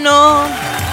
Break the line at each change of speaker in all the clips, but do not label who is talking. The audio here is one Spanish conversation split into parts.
no.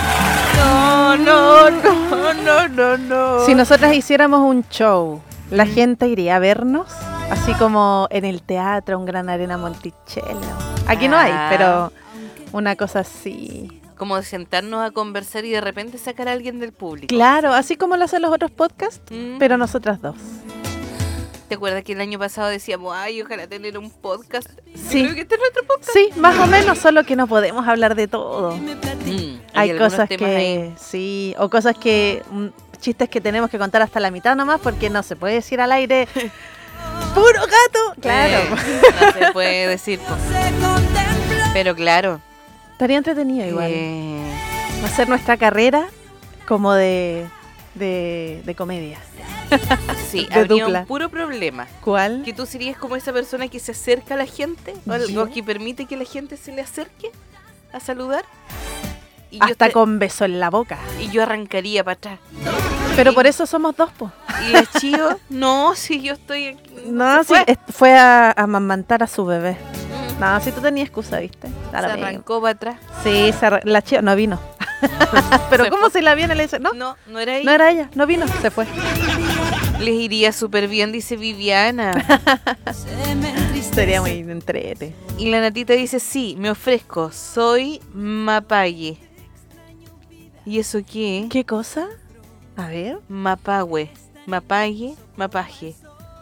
No.
Si nosotras hiciéramos un show, ¿la gente iría a vernos? Así como en el teatro, un Gran Arena Monticello. Aquí no hay, pero una cosa así.
Como de sentarnos a conversar y de repente sacar a alguien del público.
Claro, así como lo hacen los otros podcasts, pero nosotras dos.
¿Te acuerdas que el año pasado decíamos, ay, ojalá tener un podcast?
Sí.
Creo que este es nuestro podcast.
Sí, más o menos, solo que no podemos hablar de todo. Hay cosas que, ahí. Sí, o cosas que, chistes que tenemos que contar hasta la mitad nomás, porque no se puede decir al aire, ¡puro gato! Claro.
No se puede decir, pues. Pero claro.
Estaría entretenido igual. Hacer nuestra carrera como de comedia.
Sí,
de
habría
dupla.
un puro problema.
¿Cuál?
Que tú serías como esa persona que se acerca a la gente, o que permite que la gente se le acerque a saludar. Y
hasta con beso en la boca.
Y yo arrancaría para atrás.
Pero por eso somos dos, po.
Y el chío, no, si yo estoy aquí.
No, sí, fue a amamantar a su bebé. No, si tú tenías excusa, ¿viste?
Se arrancó para atrás.
Sí, la chío no vino. Pero ¿cómo se la viene? Le dice, no
era ella.
No era ella, no vino, se fue.
Les iría súper bien, dice Viviana.
Sería muy entrete.
Y la Natita dice, sí, me ofrezco, soy Mapaye. ¿Y eso qué?
¿Qué cosa? A ver.
Mapahue. Mapaye, mapaje.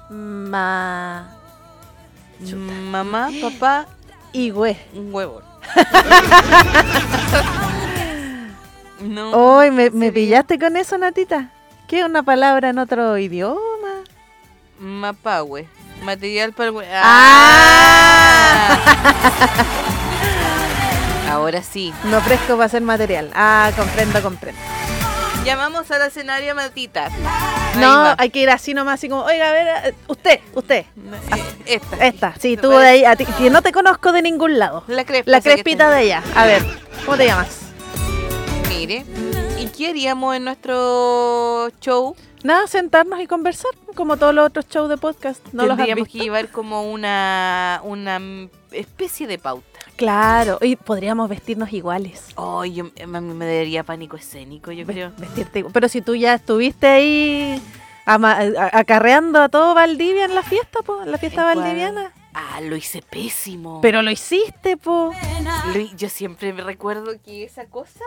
Mamá, papá
y güey.
Un huevo. No.
Hoy me pillaste con eso, Natita. ¿Qué es una palabra en otro idioma?
Mapahue. Material para el huevo. Ahora sí.
Me ofrezco para hacer material. Comprendo.
Llamamos a la escenario Matita.
No, hay que ir así nomás, así como, oiga, a ver, usted. Esta. Sí, tú de ahí, a ti, que no te conozco de ningún lado. La crespita de ella. A ver, ¿cómo te llamas?
Mire, ¿y qué haríamos en nuestro show?
Nada, sentarnos y conversar, como todos los otros shows de podcast.
Tendríamos que llevar como una especie de pauta.
Claro, y podríamos vestirnos iguales.
A mí me daría pánico escénico, yo creo.
Vestirte igual. Pero si tú ya estuviste ahí acarreando a todo Valdivia en la fiesta, en la fiesta valdiviana.
Lo hice pésimo.
Pero lo hiciste,
Yo siempre me recuerdo que esa cosa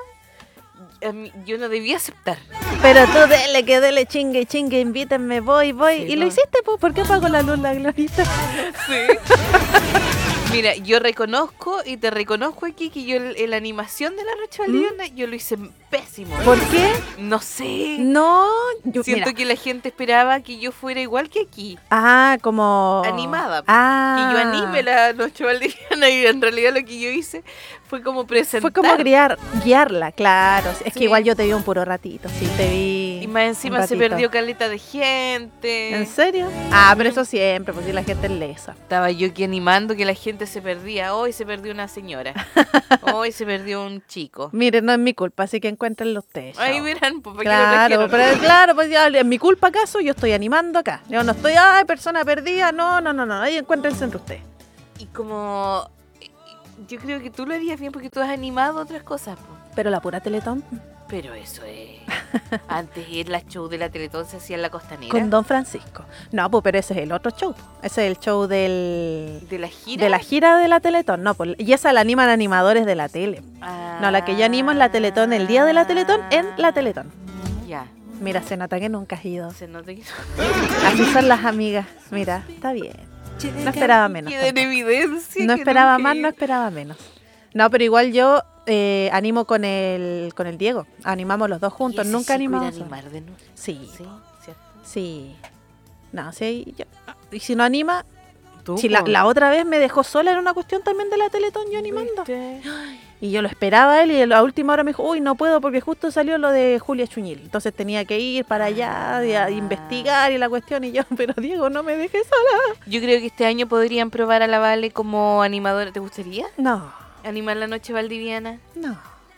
yo no debía aceptar.
Pero tú dele, chingue, invítenme, voy. Sí, y lo hiciste, ¿por qué apagó la luz la Glorita?
Sí. Mira, yo reconozco y te reconozco aquí que yo la animación de la noche valdiviana yo lo hice pésimo.
¿Por qué?
No sé.
No,
siento que la gente esperaba que yo fuera igual que aquí.
Como
animada. Que yo anime la noche valdiviana y en realidad lo que yo hice fue como presentar.
Fue como guiarla, claro. Es que igual yo te vi un puro ratito, sí, te vi.
Y más encima se perdió caleta de gente.
¿En serio? Pero eso siempre, porque la gente es lesa.
Estaba yo aquí animando que la gente se perdía. Hoy se perdió una señora. Hoy se perdió un chico.
Miren, no es mi culpa, así que encuéntrenlo ustedes.
Ahí verán, pues,
claro, pues ya, ¿es mi culpa acaso? Yo estoy animando acá. Yo no estoy, persona perdida. No. Ahí encuéntrense entre ustedes.
Y como yo creo que tú lo harías bien porque tú has animado otras cosas, pues.
Pero la pura Teletón.
Pero eso es. Antes el show de la Teletón se hacía en la Costanera.
Con Don Francisco. No, pero ese es el otro show. Ese es el show
¿De la gira?
De la gira de la Teletón. No, y esa la animan animadores de la tele. No, la que yo animo es la Teletón, el día de la Teletón, en la Teletón.
Ya.
Mira, se nota que nunca has ido.
Se nota que
así son las amigas. Mira, está bien. No esperaba menos.
Queda en evidencia.
No esperaba más, no esperaba menos. No, pero igual yo animo con el Diego. Animamos los dos juntos. Nunca animamos.
¿Animar de nuevo?
Sí.
¿Cierto?
Sí. No, sí. Y si no anima.
¿Tú?
Si la otra vez me dejó sola en una cuestión también de la Teletón, yo animando. Y yo lo esperaba a él y a la última hora me dijo, no puedo porque justo salió lo de Julia Chuñil. Entonces tenía que ir para allá a investigar y la cuestión. Y yo, pero Diego, no me dejes sola.
Yo creo que este año podrían probar a la Vale como animadora. ¿Te gustaría?
No.
¿Animar la noche valdiviana?
No.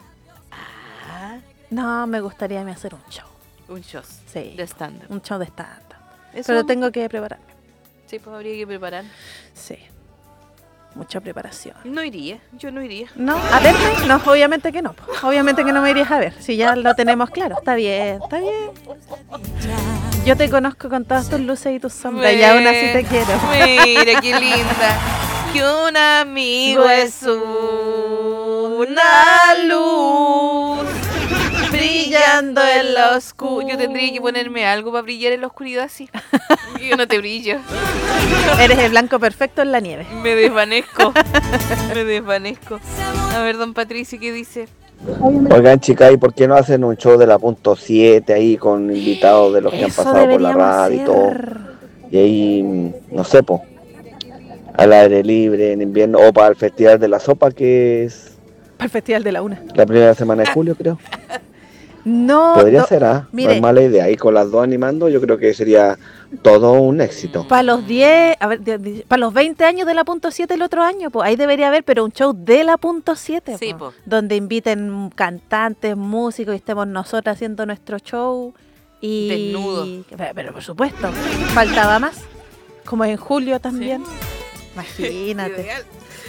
No, me gustaría hacer un show.
Un show.
Sí.
De stand-up.
Un show de stand-up. Pero tengo que prepararme.
Sí, pues habría que preparar.
Sí. mucha preparación.
No iría, yo no iría.
¿No? ¿A verme? No, obviamente que no. Obviamente que no me irías a ver. Si ya lo tenemos claro. Está bien, está bien. Yo te conozco con todas tus luces y tus sombras y aún así te quiero.
Mira qué linda. Que un amigo es una luz brillando en la oscuridad. Yo tendría que ponerme algo para brillar en la oscuridad así. Yo no te brillo.
Eres el blanco perfecto en la nieve.
Me desvanezco. Me desvanezco. A ver, don Patricio, ¿qué dice?
Oigan, chicas, ¿y por qué no hacen un show de la punto 7 ahí con invitados de los que han
Eso
pasado por la
deberíamos
radio y todo?
hacer.
Y ahí, no sé, po, al aire libre, en invierno, o para el Festival de la Sopa, que es
Para el Festival de la Una.
la primera semana de julio, creo.
No,
Podría
no,
ser, ¿ah? No
mire.
es mala idea. Y con las dos animando, yo creo que sería todo un éxito.
Para los 10, a ver, para los 20 años de la punto 7 el otro año, pues ahí debería haber, pero un show de la punto 7,
Sí,
po,
po.
donde inviten cantantes, músicos y estemos nosotros haciendo nuestro show y
Desnudo.
pero por supuesto, faltaba más, como en julio también. Imagínate.
Ideal.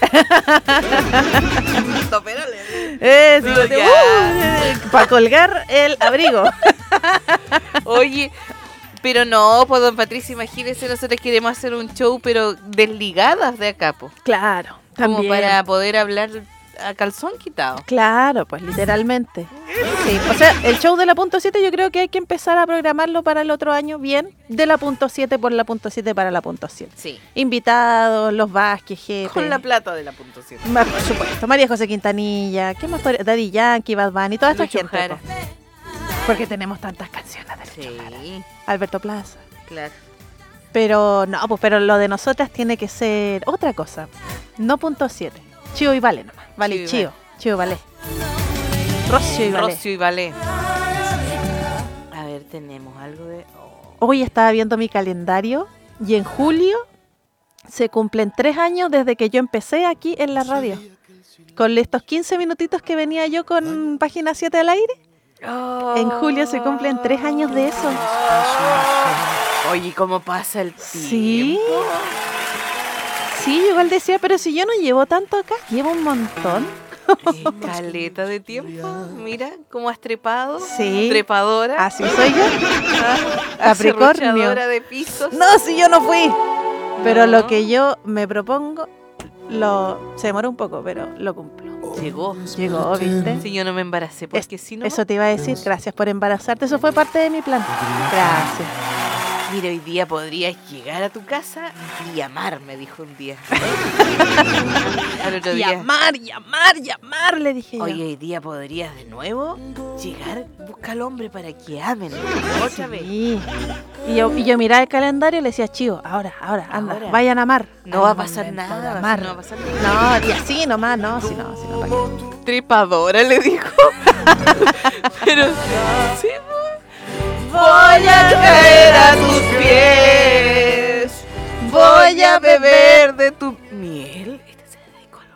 Para colgar el abrigo.
Oye, pero no, pues don Patricio, imagínese, nosotros queremos hacer un show, pero desligadas de acá, pues.
Claro,
Como
también.
para poder hablar a calzón quitado.
Claro, pues literalmente. Sí, o sea, el show de la punto 7 yo creo que hay que empezar a programarlo para el otro año bien, de la punto 7 por la punto 7 para la punto 7.
Sí.
Invitados, los Vázquez, jefe.
Con la plata de la punto 7.
Por supuesto, María José Quintanilla, ¿qué más? Daddy Yankee, Bad Bunny, toda esta
Lucho
gente.
Jara.
Po. Porque tenemos tantas canciones de Lucho Jara.
Sí,
Alberto Plaza.
claro.
Pero no, pues pero lo de nosotras tiene que ser otra cosa. No punto 7. Chío y Vale nomás. Vale y
Chío y
Chío. Chío y Vale. Rocio y Vale.
Rocio y Ballet. A ver, tenemos algo de...
Hoy estaba viendo mi calendario y en julio se cumplen 3 años desde que yo empecé aquí en la radio. Con estos 15 minutitos que venía yo con Página 7 al aire. En julio se cumplen 3 años de eso.
Oye, ¿cómo pasa el tiempo?
Sí. Sí, yo igual decía, pero si yo no llevo tanto acá, llevo un montón.
Caleta de tiempo. Mira cómo has trepado.
Sí.
Trepadora.
Así soy yo. Capricornio.
Aserruchadora de pisos.
No, si yo no fui. Pero lo que yo me propongo, se demora un poco, pero lo cumplo.
Llegó.
Llegó, ¿viste?
Si yo no me embaracé, porque si no...
Eso te iba a decir, gracias por embarazarte, eso fue parte de mi plan. Gracias.
Mira, hoy día podrías llegar a tu casa y llamar, me dijo un día. Al otro día.
Llamar, le dije yo.
Oye, hoy día podrías de nuevo llegar, busca al hombre para que amen. Otra vez.
Sí. Y yo miraba el calendario y le decía, Chío, ahora, anda,
Ahora.
vayan a amar.
No va a
Al
pasar
momento
nada.
de amar.
No va a pasar nada.
No, y así nomás, no, si no, ¿para qué?
Trepadora, le dijo. Pero, sí,
Voy a
caer a tus pies. Voy a beber de tu miel. Este se le dedicó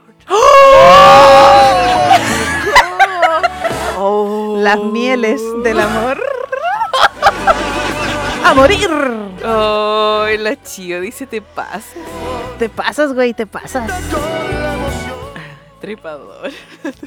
al otro.
Las mieles del amor. ¡A morir!
Ay, la Chío dice, te pasas.
Te pasas, güey, te pasas.
Trepador.